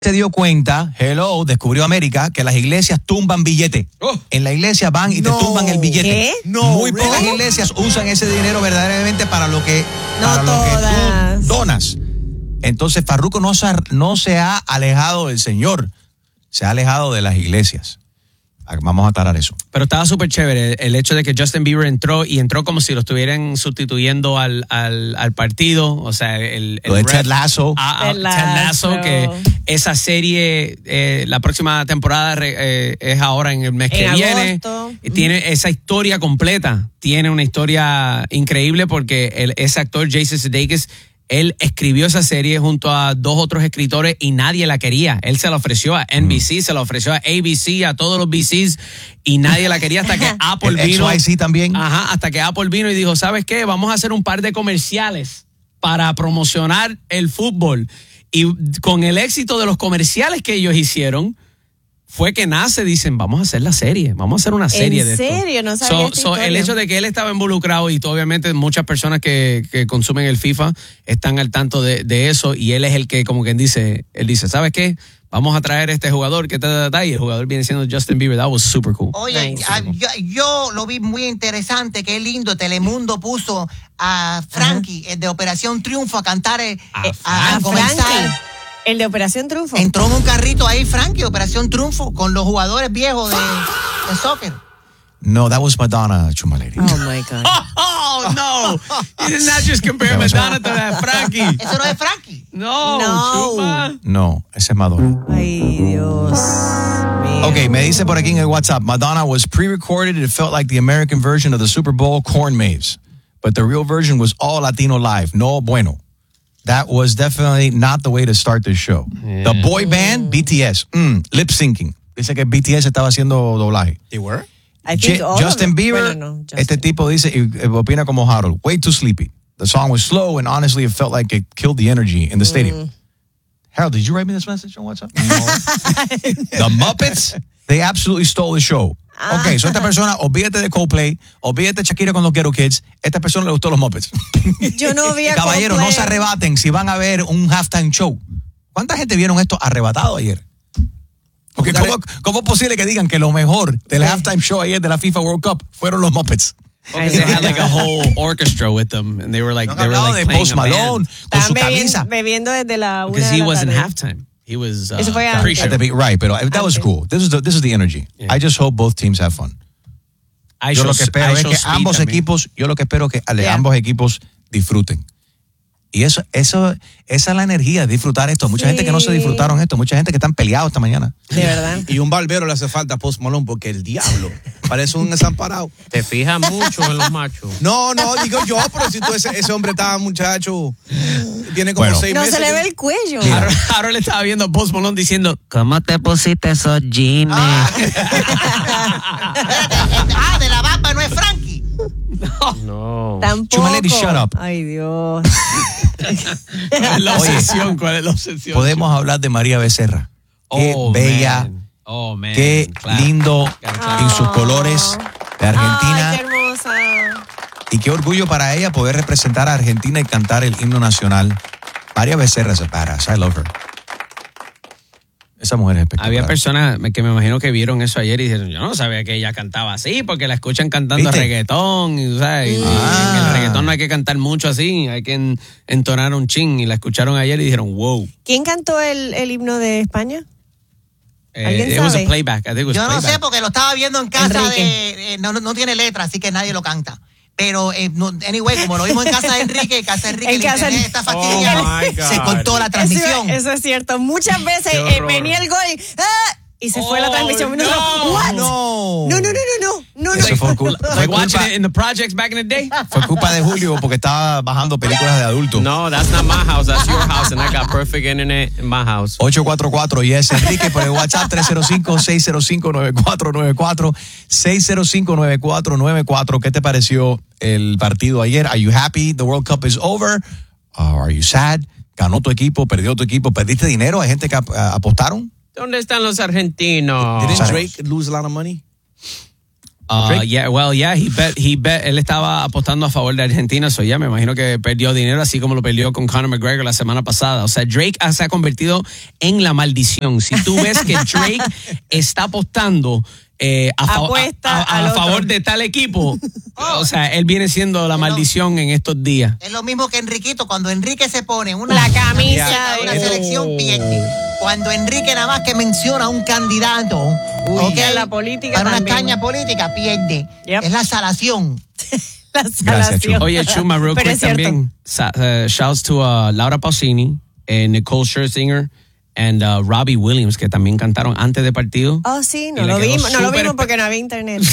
se dio cuenta, descubrió América, que las iglesias tumban billete. En la iglesia van y te tumban el billete. ¿Qué? Muy pocas iglesias usan ese dinero verdaderamente para lo que, lo que tú donas. Entonces Farruko no se ha alejado del Señor, se ha alejado de las iglesias. Vamos a tarar eso. Pero estaba súper chévere el hecho de que Justin Bieber entró como si lo estuvieran sustituyendo al partido. O sea, lo de Ted Lasso. Ted Lasso, que esa serie, la próxima temporada es ahora en el mes que viene. Tiene esa historia completa. Tiene una historia increíble porque ese actor, Jason Sudeikis, él escribió esa serie junto a 2 otros escritores y nadie la quería. Él se la ofreció a NBC, se la ofreció a ABC, a todos los BCs y nadie la quería hasta que Apple vino. XYZ también. Ajá, hasta que Apple vino y dijo, ¿sabes qué? Vamos a hacer un par de comerciales para promocionar el fútbol. Y con el éxito de los comerciales que ellos hicieron, fue que dicen, vamos a hacer la serie, vamos a hacer una serie de esto. ¿En serio? No sabía esta historia. El hecho de que él estaba involucrado y obviamente muchas personas que consumen el FIFA están al tanto de eso y él es el que, como quien dice, él dice, ¿sabes qué? Vamos a traer a este jugador y el jugador viene siendo Justin Bieber. That was super cool. Oye, yo lo vi muy interesante, qué lindo. Telemundo puso a Frankie, el de Operación Triunfo, a cantar a comenzar. El de Operación Triunfo. Entró en un carrito ahí, Frankie, Operación Triunfo, con los jugadores viejos de soccer. No, that was Madonna, Chumaleri. Oh, my God. Oh, no. You did not just compare Madonna to that Frankie. ¿Eso no es Frankie? No. Chuma. No, ese es Madonna. Ay, Dios mío. Okay, me dice por aquí en el WhatsApp, Madonna was pre-recorded. It felt like the American version of the Super Bowl Corn Maze. But the real version was all Latino live. No bueno. That was definitely not the way to start this show. Yeah. The boy band, BTS, lip syncing. Dice que BTS estaba haciendo doblaje. They were? I think Justin Bieber, este tipo dice, y opina como Harold, way too sleepy. The song was slow and honestly it felt like it killed the energy in the stadium. Harold, did you write me this message on WhatsApp? No. The Muppets, they absolutely stole the show. Okay, so esta persona, olvídate de Coldplay, olvídate de Shakira con los Ghetto Kids, esta persona le gustó los Muppets. Yo no vi a Caballeros, no se arrebaten si van a ver un halftime show. ¿Cuánta gente vieron esto arrebatado ayer? Porque ¿cómo es posible que digan que lo mejor del halftime show ayer de la FIFA World Cup fueron los Muppets? Because they had like a whole orchestra with them and they were like de Post Malone con su camisa. Bebiendo desde la 1 because de he la wasn't tarde. halftime. He was pre-show. Right, pero that was cool. This is the energy. Yeah. I just hope both teams have fun. Yo lo que espero es que ambos equipos disfruten. Y esa es la energía, disfrutar esto. Mucha gente que no se disfrutaron esto, mucha gente que están peleados esta mañana. De verdad. Y un barbero le hace falta a Post Malone porque el diablo parece un desamparado. Te fijas mucho en los machos. No, digo yo, pero si tú ese hombre está, muchacho, tiene como 6 meses. No se le ve el cuello. Harold estaba viendo a Post Malone diciendo, ¿cómo te pusiste esos jeans? De la bamba no es Frankie. No. Tampoco. Chumaleri, shut up. Ay, Dios. ¿Cuál es la obsesión? Podemos hablar de María Becerra. Qué bella. Man. Qué lindo en sus colores de Argentina. Ay, qué hermosa. Y qué orgullo para ella poder representar a Argentina y cantar el himno nacional. María Becerra is a badass. I love her. Esa mujer es espectacular. Había personas que me imagino que vieron eso ayer y dijeron, yo no sabía que ella cantaba así, porque la escuchan cantando reggaetón, y, ¿sabes? Y el reggaetón no hay que cantar mucho así, hay que entonar un chin, y la escucharon ayer y dijeron, wow. ¿Quién cantó el himno de España? ¿Alguien It sabe? was a playback. I think it was Yo no playback. sé porque lo estaba viendo en casa Enrique. no tiene letra, así que nadie lo canta. Pero, anyway, como lo vimos en casa de Enrique, el internet está fastidiado, se cortó la transmisión. Eso es cierto. Muchas veces venía el gol y se fue la transmisión. No. No. Eso fue Like watching it in the projects back in the day. Fue culpa de Julio porque estaba bajando películas de adultos. No, that's not my house. That's your house, and I got perfect internet in my house. 844 y es Enrique por el WhatsApp 305-605-9494 605-9494. ¿Qué te pareció el partido ayer? Are you happy the World Cup is over? Are you sad? ¿Ganó tu equipo? ¿Perdió tu equipo? ¿Perdiste dinero? ¿Hay gente que apostaron? ¿Dónde están los argentinos? Didn't Drake lose a lot of money? He bet. Él estaba apostando a favor de Argentina, me imagino que perdió dinero, así como lo perdió con Conor McGregor la semana pasada. O sea, Drake se ha convertido en la maldición. Si tú ves que Drake está apostando a favor de tal equipo, o sea, él viene siendo la maldición en estos días. Es lo mismo que Enriquito. Cuando Enrique se pone la camisa de una selección, pierde. Cuando Enrique nada más que menciona a un candidato, en la política para también. una caña política, pierde. Yep. Es la salación. La salación. Oye, Chuma, real quick también. Shouts to Laura Pausini, Nicole Scherzinger and Robbie Williams, que también cantaron antes del partido. Oh, sí, no lo vimos porque no había internet.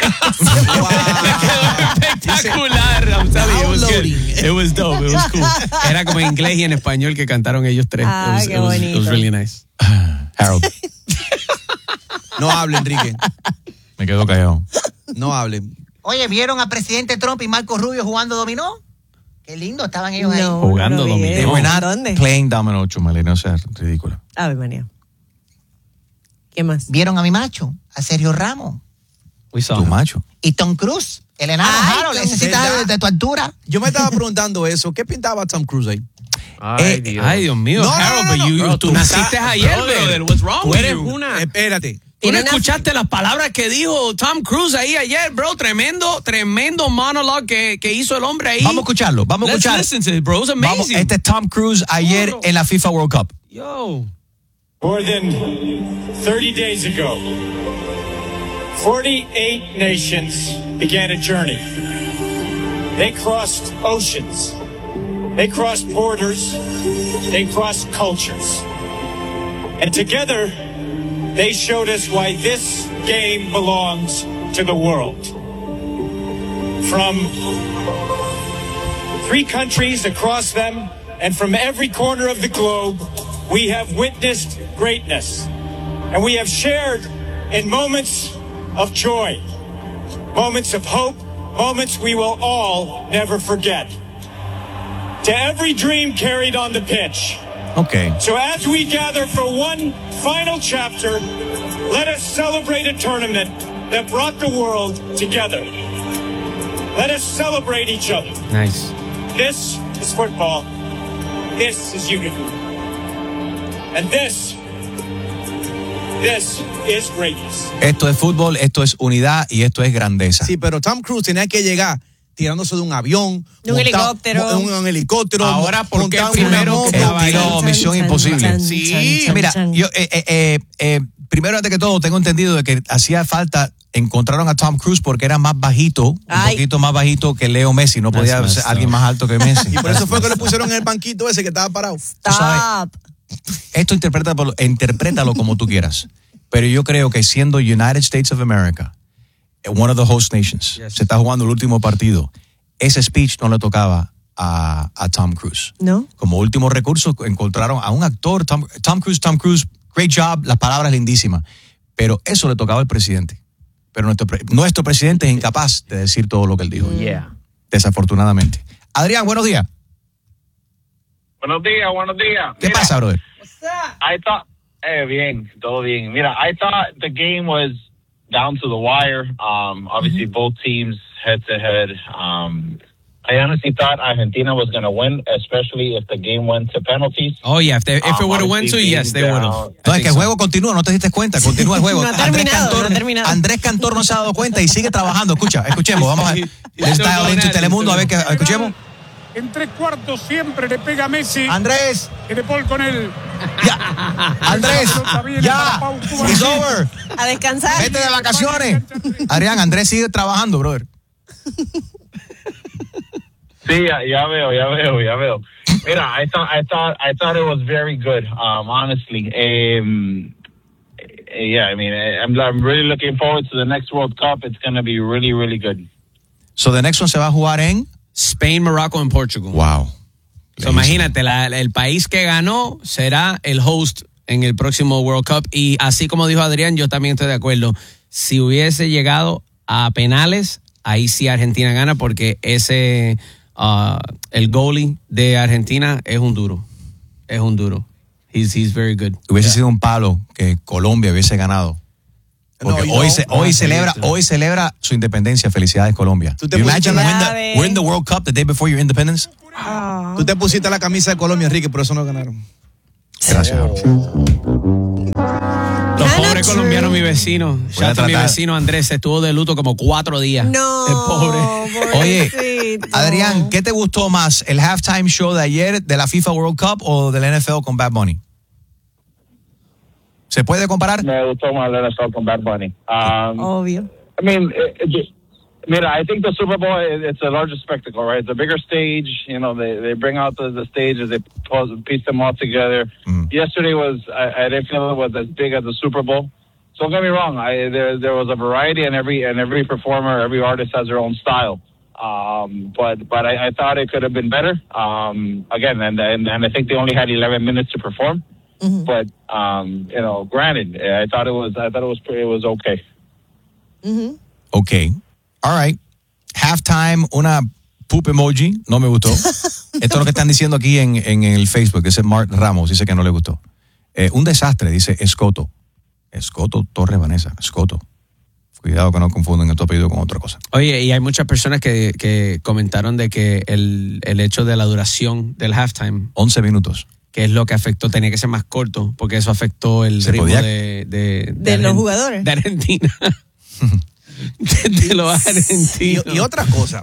Espectacular. I'm telling you, it was good. It was dope. It was cool. Era como en inglés y en español que cantaron ellos tres. Qué bonito. It was really nice. Harold, No hable, Enrique. me quedo callado. No hable. Oye, ¿vieron al presidente Trump y Marco Rubio jugando dominó? Qué lindo estaban ellos ahí. Jugando no lo vi. dominó. They were not ¿Dónde? playing domino, Chumali, no seas ridícula. Ave María. ¿Qué más? ¿Vieron a mi macho? A Sergio Ramos. We saw Tu him. macho. Y Tom Cruise. El enano Harold. Necesitas ¿verdad? de tu altura. Yo me estaba preguntando eso. ¿Qué pintaba Tom Cruise ahí? Ay, Dios mío. No, Harold, no, no. but tú naciste ayer, brother, What's wrong Tú with eres you? Espérate. ¿Tú no Tiene una- escuchaste las palabras que dijo Tom Cruise ahí ayer, bro? Tremendo monologue que hizo el hombre ahí. Vamos a escucharlo. Vamos a Let's escuchar. listen to it, bro. It's Vamos, amazing. este es Tom Cruise ayer en la FIFA World Cup. Yo. More than 30 days ago, 48 nations began a journey. They crossed oceans. They crossed borders. They crossed cultures. And together, they showed us why this game belongs to the world. From 3 countries across them, and from every corner of the globe, we have witnessed greatness. And we have shared in moments of joy, moments of hope, moments we will all never forget. To every dream carried on the pitch. Okay. So as we gather for one final chapter, let us celebrate a tournament that brought the world together. Let us celebrate each other. Nice. This is football. This is unity. And this is greatness. Esto es fútbol, esto es unidad y esto es grandeza. Sí, pero Tom Cruise tenía que llegar tirándose de un avión. De un helicóptero. Un helicóptero. Ahora, ¿por qué montado en una primero moto. que estaba ahí? Tiró Misión Imposible. Sí. Mira, yo primero antes que todo tengo entendido de que hacía falta, encontraron a Tom Cruise porque era más bajito, un poquito más bajito que Leo Messi, no podía That's ser messed alguien up. más alto que Messi. Y por eso fue que le pusieron en el banquito ese que estaba parado. Stop. Esto interprétalo como tú quieras, pero yo creo que siendo United States of America, one of the host nations, se está jugando el último partido, ese speech no le tocaba a Tom Cruise. ¿No? Como último recurso encontraron a un actor, Tom Cruise, great job, las palabras lindísimas, pero eso le tocaba al presidente. Pero nuestro presidente es incapaz de decir todo lo que él dijo. Yeah. Desafortunadamente. Adrián, buenos días. Buenos días. ¿Qué pasa, brother? I thought, bien, todo bien. Mira, I thought the game was down to the wire. Obviously, both teams head to head. I honestly thought Argentina was going to win, especially if the game went to penalties. Oh, yeah. If it would have went to, yes, they would have. No, es que el juego continúa, no te diste cuenta, continúa el juego. No ha terminado. Andrés Cantor no se ha dado cuenta y sigue trabajando. Escuchemos, vamos a ver. Está en Telemundo, a ver, escuchemos. En 3/4 siempre le pega Messi. Andrés, De Paul con él. Andrés, ya, it's over. A descansar. Vete de vacaciones. Adrián, Andrés sigue trabajando, brother. Sí, ya veo. Mira, I thought it was very good. Honestly, yeah. I mean, I'm really looking forward to the next World Cup. It's going to be really, really good. So the next one se va a jugar en Spain, Morocco and Portugal. Wow. So, imagínate, el país que ganó será el host en el próximo World Cup. Y así como dijo Adrián, yo también estoy de acuerdo. Si hubiese llegado a penales, ahí sí Argentina gana porque el goalie de Argentina es un duro. He's very good. Hubiese sido un palo que Colombia hubiese ganado Porque No, hoy celebra su independencia. Felicidades, Colombia. ¿Tú te You imagine pusiste- we're in the World Cup the day before your independence? Tú te pusiste la camisa de Colombia, Enrique, por eso no ganaron. Gracias. Los pobres colombianos, mi vecino. Voy a Mi tratar. vecino Andrés estuvo de luto como 4 días. No. El pobre. Oye, pobrecito. Adrián, ¿qué te gustó más? ¿El halftime show de ayer de la FIFA World Cup o del NFL con Bad Bunny? ¿Se puede comparar? Me gustó más el NFL con Bad Bunny. Obvio. I mean, I think the Super Bowl, it's a larger spectacle, right? It's a bigger stage. You know, they bring out the stages, they piece them all together. Yesterday I didn't feel it was as big as the Super Bowl. So don't get me wrong, there was a variety, and every performer, every artist has their own style. But I thought it could have been better. Again, and I think they only had 11 minutes to perform. But granted, I thought it was okay. Ok. All right. Halftime, una poop emoji. No me gustó. Esto es lo que están diciendo aquí en el Facebook. Dice Mark Ramos. Dice que no le gustó. Un desastre, dice Escoto. Escoto Torres Vanessa. Escoto. Cuidado que no confunden tu apellido con otra cosa. Oye, y hay muchas personas que comentaron de que el hecho de la duración del halftime, 11 minutos. que es lo que afectó, tenía que ser más corto, porque eso afectó el Se ritmo podía- de los jugadores. De Argentina. de los argentinos. Y otra cosa.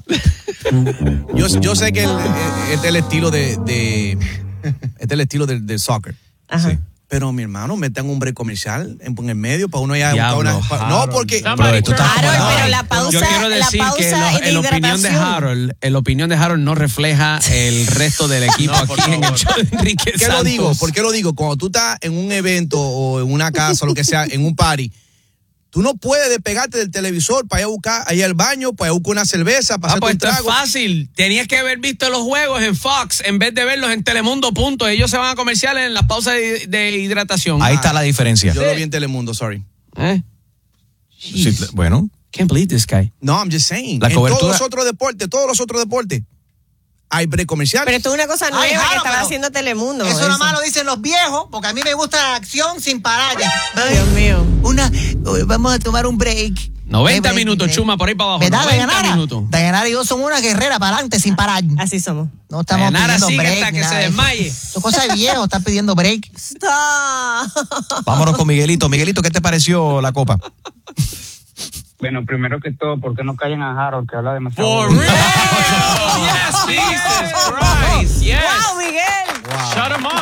Yo sé que este es el estilo este es el estilo del soccer. Ajá. Sí. Pero mi hermano, metan un break comercial en el medio para uno ya Diablo, buscar una. Harold. No, porque. Brother, tú estás Harold, fuera. pero la pausa, Yo quiero decir la pausa que y de la opinión de hidratación. el opinión de Harold no refleja el resto del equipo No, por aquí en el favor. show de Enrique ¿Por qué Santos. lo digo? ¿Por qué lo digo? Cuando tú estás en un evento o en una casa o lo que sea, en un party, tú no puedes despegarte del televisor para ir a buscar ahí al baño, para ir a buscar una cerveza, para Pues hacerte un esto es trago. fácil. Tenías que haber visto los juegos en Fox en vez de verlos en Telemundo, punto. Ellos se van a comerciales en las pausas de hidratación. Ahí está la diferencia. Yo lo vi en Telemundo, sorry. ¿Eh? Sí, bueno, Can't believe this guy. No, I'm just saying. La en cobertura- todos los otros deportes, hay break comercial. Pero esto es una cosa nueva Ay, que Jaro, estaba pero haciendo Telemundo. Eso nada más lo dicen los viejos, porque a mí me gusta la acción sin parar. Dios mío. Vamos a tomar un break. 90 break, minutos, break. Chuma, por ahí para abajo. ¿Verdad, 90 Dayanara? minutos. Dayanara y yo somos una guerrera para adelante sin parar. Así somos. No estamos Dayanara pidiendo sigue break. hasta que nada se de eso. desmaye. Son cosas de viejos, están pidiendo break. Stop. vámonos con Miguelito. Miguelito, ¿qué te pareció la copa? Bueno, primero que todo, ¿por qué no callan a Harold, que habla demasiado? For bonito? real. Yes, Jesus Christ. Yes. Wow, Miguel. Shut him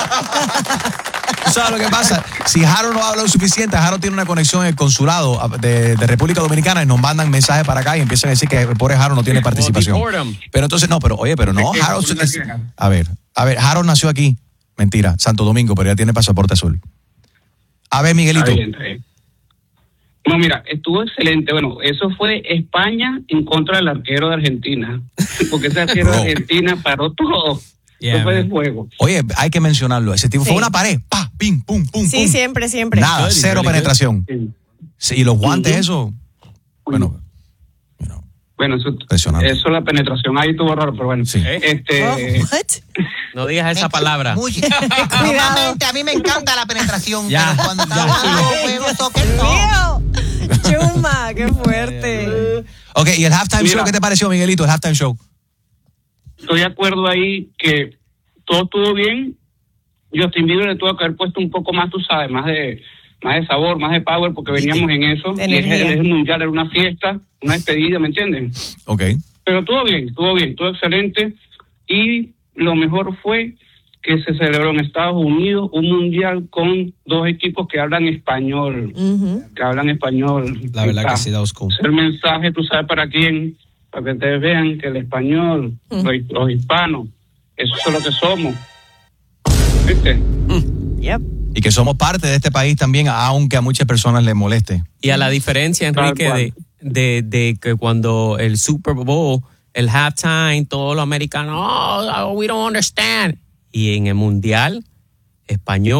up. ¿Tú sabes lo que pasa? Si Harold no habla lo suficiente, Harold tiene una conexión en el consulado de República Dominicana y nos mandan mensajes para acá y empiezan a decir que el pobre Harold no tiene participación. deport him. Pero entonces, no, Harold... A ver, Harold nació aquí. Mentira, Santo Domingo, pero ya tiene pasaporte azul. A ver, Miguelito. Está bien. No, mira, estuvo excelente. Bueno, eso fue España en contra del arquero de Argentina. Porque ese arquero de Bro. Argentina paró todo. Yeah, eso fue de man. juego. Oye, hay que mencionarlo. Ese tipo fue Sí. una pared. Pa, pim, pum, pum, Sí, pum. siempre, siempre. Nada, Good, cero really good. penetración. Sí. Sí, y los guantes, eso... Bueno, Bueno, Impresionante. eso la penetración ahí estuvo raro, pero bueno. Sí. Oh, what? No digas esa palabra. Normalmente a mí me encanta la penetración, Ya, pero cuando ya, estaba sí. jugando juegos, toque no. Mío. Chuma, qué fuerte. ok, ¿y el halftime Mira. show qué te pareció, Miguelito? El halftime show. Estoy de acuerdo ahí que todo estuvo bien. Justin Bieber le tuvo que haber puesto un poco más, tú sabes, más de sabor, más de power, porque veníamos en eso. De Y energía. el mundial era una fiesta, una despedida, ¿me entienden? Ok. Pero todo bien, todo excelente. Y lo mejor fue que se celebró en Estados Unidos un mundial con dos equipos que hablan español. Que hablan español. La verdad que sí, that was cool. El mensaje, tú sabes para quién, para que ustedes vean que el español, los hispanos, eso es lo que somos. ¿Viste? Yep. Y que somos parte de este país también, aunque a muchas personas les moleste. Y a la diferencia, Enrique, Tal cual. de que cuando el Super Bowl, el halftime, todos los americanos, oh, we don't understand. Y en el Mundial, español,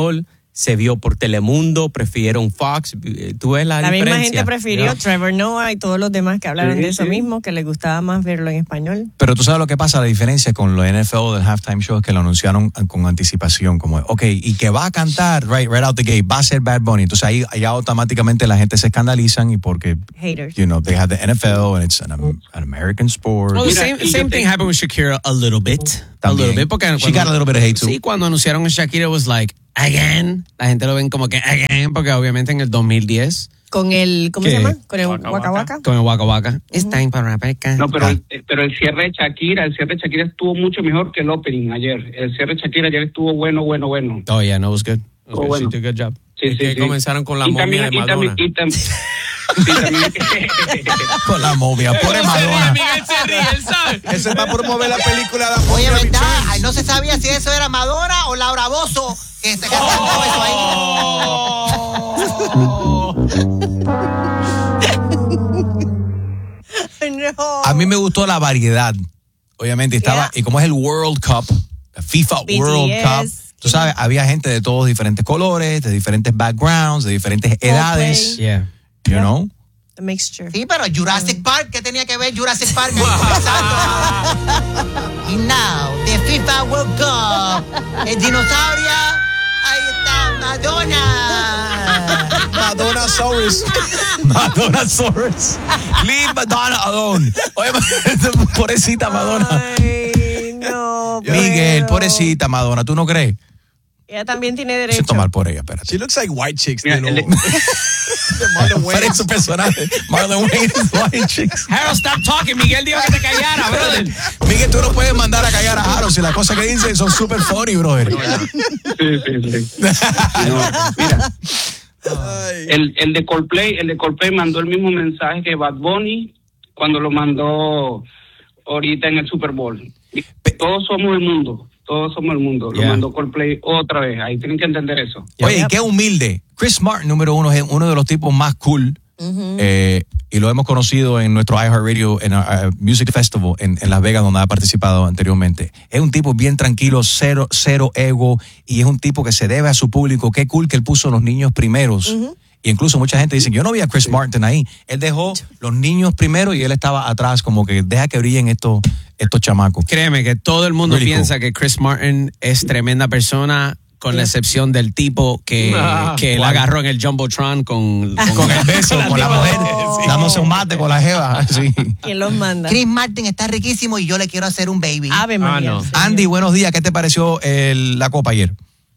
se vio por Telemundo, prefirieron Fox. ¿Tú ves la diferencia? La misma gente prefirió Trevor Noah y todos los demás que hablaron de eso mismo, que les gustaba más verlo en español. Pero tú sabes lo que pasa, la diferencia con lo NFL del halftime show es que lo anunciaron con anticipación, como, ok, y que va a cantar right out the gate, va a ser Bad Bunny. Entonces ahí automáticamente la gente se escandalizan y porque, haters. You know, they have the NFL and it's an American sport. Well, the same thing happened with Shakira a little bit. También. A little bit, porque She got a little bit of hate too. Sí, cuando anunciaron a Shakira, it was like, again. La gente lo ven como que again, porque obviamente en el 2010. Con el, ¿cómo se llama? Con el Waka Waka. Con el Waka Waka. It's time para pecar. No, pero el cierre de Shakira estuvo mucho mejor que el opening ayer. El cierre de Shakira ayer estuvo bueno. Oh, yeah, no, it was good. She did a good job. Sí. Comenzaron con la momia de Madonna. Con la momia, pobre Madonna. Miguel se ríe, él sabe. Ese va a promover la película de Oye, ¿verdad? Ay, no se sabía si eso era Madonna o Laura Bozzo que se cantó eso ahí. No. A mí me gustó la variedad. Obviamente estaba, y como es el World Cup, el FIFA World Cup, tú sabes, había gente de todos diferentes colores, de diferentes backgrounds, de diferentes edades. Yeah. You know? The mixture. Sí, pero Jurassic Park, ¿qué tenía que ver Jurassic Park? Y now, the FIFA World Cup. El dinosaurio, ahí está Madonna. Madonna-saurus. Madonna-saurus. Leave Madonna alone. Oye, pobrecita Madonna. Ay, no. Miguel, pobrecita Madonna, ¿tú no crees? Ella también tiene Se derecho. tomar por ella, espérate. She looks like white chicks. Mira, de Marlon Wayans. Parece un personaje. Marlon Wayans, White Chicks. Harold, stop talking. Miguel dijo que te callara, brother. Miguel, tú no puedes mandar a callar a Harold si las cosas que dice son super funny, brother. Sí. No, mira. El de Coldplay mandó el mismo mensaje que Bad Bunny cuando lo mandó ahorita en el Super Bowl. Todos somos el mundo. Lo mandó Coldplay otra vez. Ahí tienen que entender eso. Oye, y qué humilde. Chris Martin, número uno, es uno de los tipos más cool. Y lo hemos conocido en nuestro iHeartRadio en Music Festival en Las Vegas, donde ha participado anteriormente. Es un tipo bien tranquilo, cero ego, y es un tipo que se debe a su público. Qué cool que él puso a los niños primeros. Y incluso mucha gente dice, yo no vi a Chris Martin ahí. Él dejó los niños primero y él estaba atrás, como que deja que brillen estos chamacos. Créeme que todo el mundo Really piensa que Chris Martin es tremenda persona, con la excepción del tipo que él agarró en el Jumbotron con el beso, con la mujer, dándose un mate con la jeva. Sí. ¿Quién los manda? Chris Martin está riquísimo y yo le quiero hacer un baby. Ave María. no. Andy, buenos días. ¿Qué te pareció la copa ayer?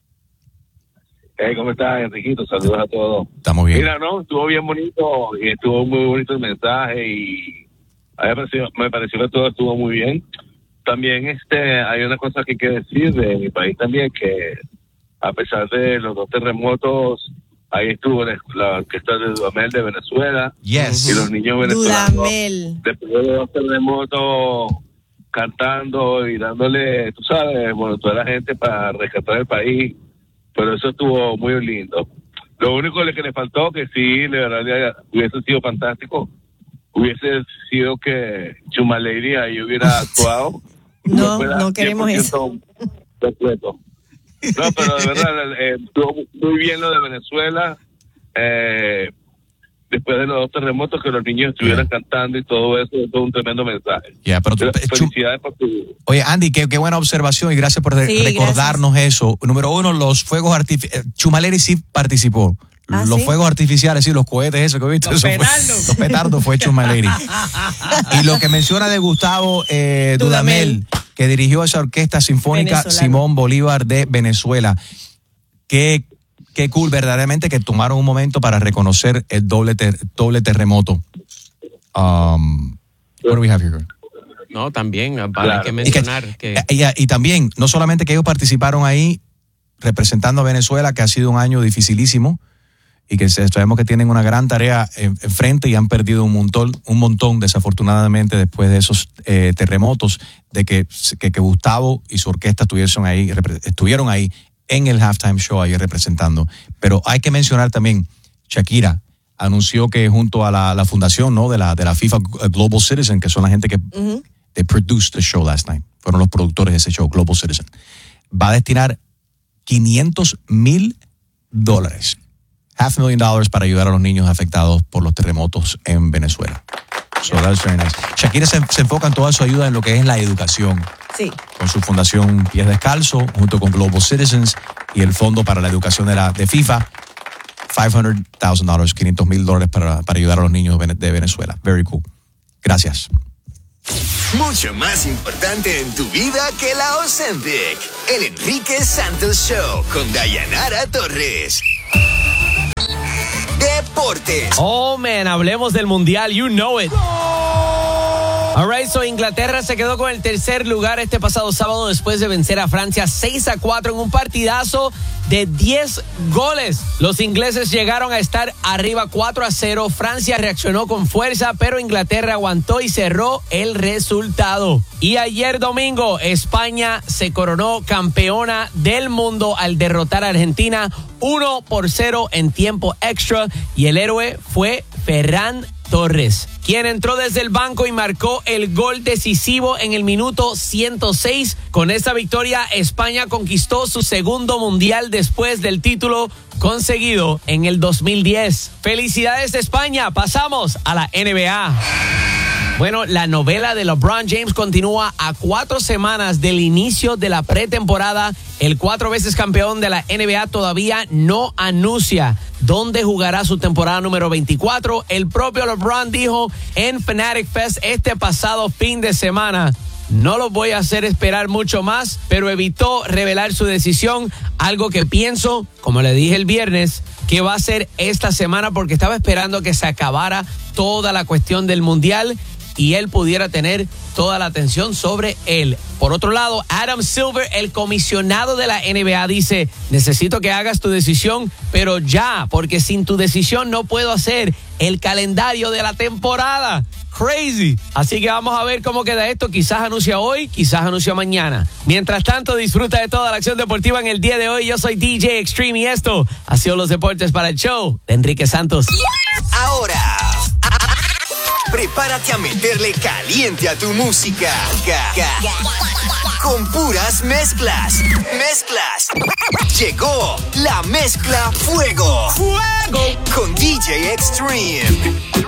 Hey, ¿cómo estás, Enriquito? Saludos a todos. Estamos bien. Mira, no, estuvo bien bonito y estuvo muy bonito el mensaje y a mí me pareció que todo estuvo muy bien. También hay una cosa que hay que decir de mi país también, que a pesar de los dos terremotos, ahí estuvo la orquesta de Dudamel de Venezuela. Yes. Y los niños venezolanos, Dudamel. después de los terremotos, cantando y dándole, tú sabes, bueno, toda la gente para rescatar el país. Pero eso estuvo muy lindo. Lo único que le faltó, que sí, de verdad hubiese sido fantástico, hubiese sido que Chuma Lady ahí hubiera actuado. No queremos eso. Completo. No, pero de verdad, estuvo muy bien lo de Venezuela. Después de los dos terremotos, que los niños estuvieran cantando y todo eso, es un tremendo mensaje. Pero felicidades por tu... Oye, Andy, qué buena observación y gracias por recordarnos eso. Número uno, los fuegos artificiales. Chumaleri sí participó. Los fuegos artificiales, sí, los cohetes, eso que viste. Los petardos fue Chumaleri. Y lo que menciona de Gustavo Dudamel, que dirigió esa orquesta sinfónica Simón Bolívar de Venezuela. Qué cool, verdaderamente, que tomaron un momento para reconocer el doble terremoto. What do we have here? No, también vale que mencionar que... Y también, no solamente que ellos participaron ahí representando a Venezuela, que ha sido un año dificilísimo, y que sabemos que tienen una gran tarea enfrente y han perdido un montón desafortunadamente después de esos terremotos, de que Gustavo y su orquesta estuvieron ahí en el halftime show ayer representando. Pero hay que mencionar también, Shakira anunció que junto a la fundación, ¿no?, de la FIFA Global Citizen, que son la gente que they produced the show last night, fueron los productores de ese show, Global Citizen, va a destinar $500,000 $500,000 para ayudar a los niños afectados por los terremotos en Venezuela. So that's very nice. Shakira se enfoca en toda su ayuda en lo que es la educación. Sí. Con su fundación Pies Descalzo, junto con Global Citizens y el Fondo para la Educación de FIFA. $500,000, $500,000 para ayudar a los niños de Venezuela. Very cool. Gracias. Mucho más importante en tu vida que la Ozempic. El Enrique Santos Show con Dayanara Torres. Deportes. Oh, man, hablemos del Mundial. You know it. All right, so Inglaterra se quedó con el tercer lugar este pasado sábado después de vencer a Francia 6-4 en un partidazo de 10 goles. Los ingleses llegaron a estar arriba 4-0. Francia reaccionó con fuerza, pero Inglaterra aguantó y cerró el resultado. Y ayer domingo, España se coronó campeona del mundo al derrotar a Argentina 1-0 en tiempo extra. Y el héroe fue Ferran Torres, quien entró desde el banco y marcó el gol decisivo en el minuto 106. Con esta victoria, España conquistó su segundo mundial después del título conseguido en el 2010. ¡Felicidades, España! Pasamos a la NBA. Bueno, la novela de LeBron James continúa a 4 semanas del inicio de la pretemporada. El 4 veces campeón de la NBA todavía no anuncia dónde jugará su temporada número 24. El propio LeBron dijo en Fanatic Fest este pasado fin de semana: no los voy a hacer esperar mucho más, pero evitó revelar su decisión, algo que pienso, como le dije el viernes, que va a ser esta semana, porque estaba esperando que se acabara toda la cuestión del Mundial y él pudiera tener toda la atención sobre él. Por otro lado, Adam Silver, el comisionado de la NBA, dice: necesito que hagas tu decisión, pero ya, porque sin tu decisión no puedo hacer el calendario de la temporada. Crazy. Así que vamos a ver cómo queda esto. Quizás anuncia hoy, quizás anuncia mañana. Mientras tanto, disfruta de toda la acción deportiva en el día de hoy. Yo soy DJ Extreme y esto ha sido los deportes para el show de Enrique Santos. Ahora, prepárate a meterle caliente a tu música. Con puras mezclas. Llegó la mezcla Fuego. Con DJ Extreme.